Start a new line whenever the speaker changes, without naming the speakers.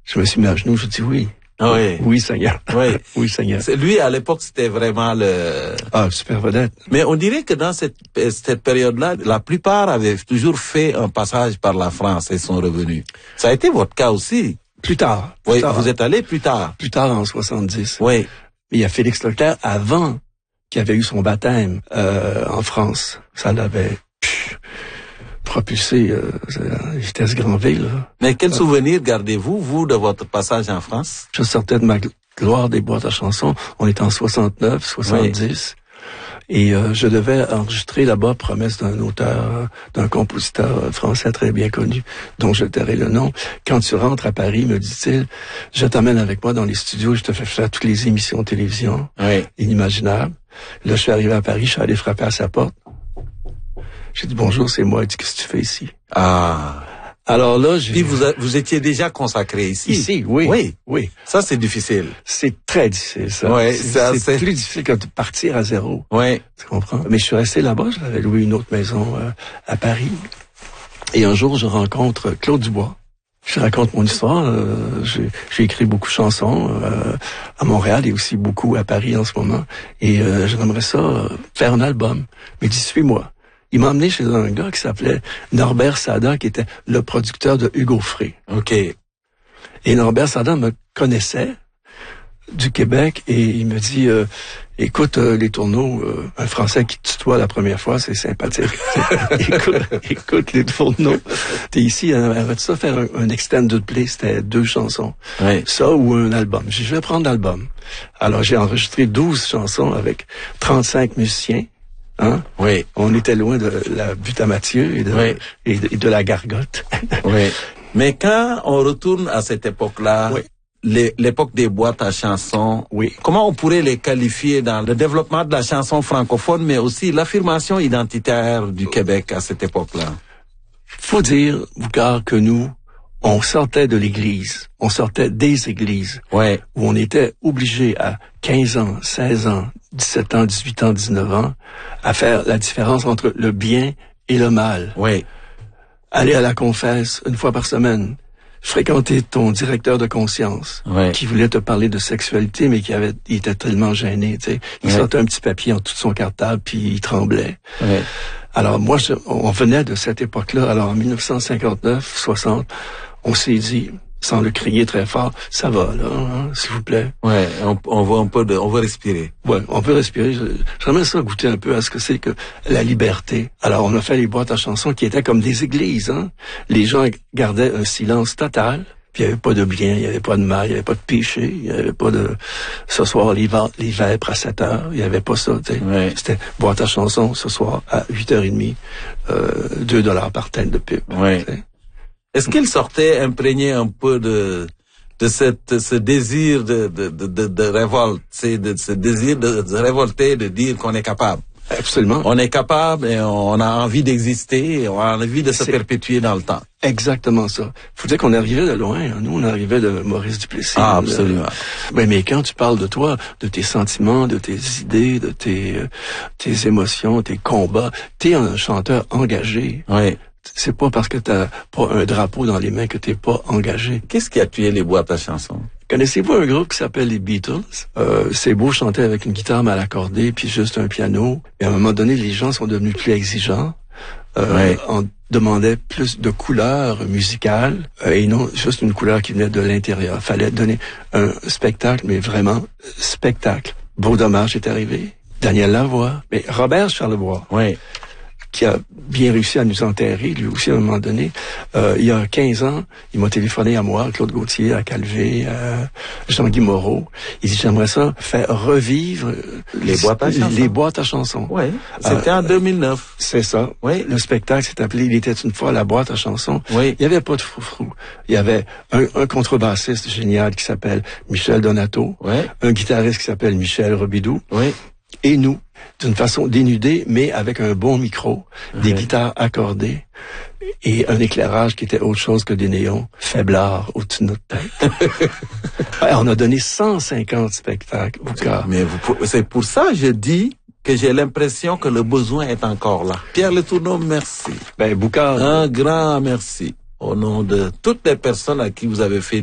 Je me suis mis à genoux, je dis oui.
Oui.
Oui, Seigneur.
Oui.
Oui, Seigneur.
Lui, à l'époque, c'était vraiment le...
Ah, super vedette.
Mais on dirait que dans cette période-là, la plupart avaient toujours fait un passage par la France et sont revenus. Ça a été votre cas aussi.
Plus tard.
Oui,
tard.
vous êtes allé plus tard.
Plus tard, en 70.
Oui.
Il y a Félix Leclerc, avant, qui avait eu son baptême en France. Ça l'avait propulsé à vitesse grand V. Là.
Mais quel souvenir gardez-vous, vous, de votre passage en France?
Je sortais de ma gloire des boîtes à chansons. On était en 69, 70. Oui. Et je devais enregistrer là-bas Promesse d'un auteur, d'un compositeur français très bien connu, dont je tairai le nom. Quand tu rentres à Paris, me dit-il, je t'amène avec moi dans les studios, je te fais faire toutes les émissions de télévision inimaginables. Là, je suis arrivé à Paris, je suis allé frapper à sa porte. J'ai dit bonjour, c'est moi. Il dit qu'est-ce que tu fais ici?
Ah.
Alors là,
puis vous étiez déjà consacré ici.
Ici, oui.
Oui.
Oui.
Ça, c'est difficile.
C'est très difficile, ça.
Oui,
c'est plus difficile que de partir à zéro.
Oui.
Tu comprends? Mais je suis resté là-bas, j'avais loué une autre maison à Paris. Et un jour, je rencontre Claude Dubois. Je raconte mon histoire. J'ai écrit beaucoup de chansons à Montréal et aussi beaucoup à Paris en ce moment. Et j'aimerais ça faire un album. Mais dis, suis-moi. Il m'a emmené chez un gars qui s'appelait Norbert Sada, qui était le producteur de Hugo Frey.
OK.
Et Norbert Sada me connaissait du Québec et il me dit écoute les tourneaux, un Français qui tutoie la première fois, c'est sympathique. écoute les tourneaux. T'es ici, aimerais-tu ça faire un extended play, c'était 2 chansons.
Oui.
Ça ou un album. J'ai dit, je vais prendre l'album. Alors j'ai enregistré 12 chansons avec 35 musiciens. Hein?
Oui.
On était loin de la butte à Mathieu et de la gargote.
Oui. Mais quand on retourne à cette époque-là, l'époque des boîtes à chansons, comment on pourrait les qualifier dans le développement de la chanson francophone, mais aussi l'affirmation identitaire du Québec à cette époque-là?
Faut dire, Boucard, que nous, on sortait de l'église, on sortait des églises, où on était obligé à 15 ans, 16 ans, 17 ans, 18 ans, 19 ans, à faire la différence entre le bien et le mal.
Oui.
Aller à la confesse 1 fois par semaine, fréquenter ton directeur de conscience, qui voulait te parler de sexualité, mais il était tellement gêné, tu sais. Il sortait un petit papier en dessous de son cartable, puis il tremblait.
Oui.
Alors moi, on venait de cette époque-là. Alors en 1959, 60, on s'est dit, sans le crier très fort, ça va là, hein, s'il vous plaît.
Ouais, on veut respirer.
Ouais, on peut respirer. J'aimerais ça goûter un peu à ce que c'est que la liberté. Alors on a fait les boîtes à chansons qui étaient comme des églises, hein. Les gens gardaient un silence total. Puis il n'y avait pas de bien, il n'y avait pas de mal, il n'y avait pas de péché, il n'y avait pas de ce soir les vêpres à 7 heures, il n'y avait pas ça, tu sais. C'était boîte à chansons ce soir à 8h30, $2 par tête de pipe.
Est-ce qu'il sortait imprégné un peu de ce désir de révolte, de ce désir de révolter, de dire qu'on est capable?
Absolument.
On est capable et on a envie d'exister, et on a envie de se perpétuer dans le temps.
Exactement ça. Faut dire qu'on arrivait de loin. Hein. Nous, on arrivait de Maurice Duplessis.
Ah, absolument.
Mais quand tu parles de toi, de tes sentiments, de tes idées, de tes émotions, tes combats, t'es un chanteur engagé.
Oui.
C'est pas parce que t'as pas un drapeau dans les mains que t'es pas engagé.
Qu'est-ce qui a tué les boîtes à chansons?
Connaissez-vous un groupe qui s'appelle les Beatles? C'est beau chanter avec une guitare mal accordée puis juste un piano. Et à un moment donné, les gens sont devenus plus exigeants. On demandait plus de couleurs musicales et non juste une couleur qui venait de l'intérieur. Fallait donner un spectacle, mais vraiment spectacle. Beau Dommage est arrivé. Daniel Lavoie. Mais Robert Charlebois. Qui a bien réussi à nous enterrer, lui aussi, à un moment donné. Il y a 15 ans, il m'a téléphoné à moi, Claude Gauthier, à Calvé, à Jean-Guy Moreau. Il dit, j'aimerais ça faire revivre
les
boîtes à chansons.
Oui, c'était en 2009.
C'est ça.
Oui.
Le spectacle s'est appelé « Il était une fois la boîte à chansons ».
Oui.
Il n'y avait pas de froufrou. Il y avait un contrebassiste génial qui s'appelle Michel Donato. Un guitariste qui s'appelle Michel Robidoux. Et nous, d'une façon dénudée, mais avec un bon micro, des guitares accordées et un éclairage qui était autre chose que des néons faiblards au-dessus de notre tête. On a donné 150 spectacles.
Mais c'est pour ça que je dis que j'ai l'impression que le besoin est encore là. Pierre Letourneau, merci.
Boucard.
Un grand merci. Au nom de toutes les personnes à qui vous avez fait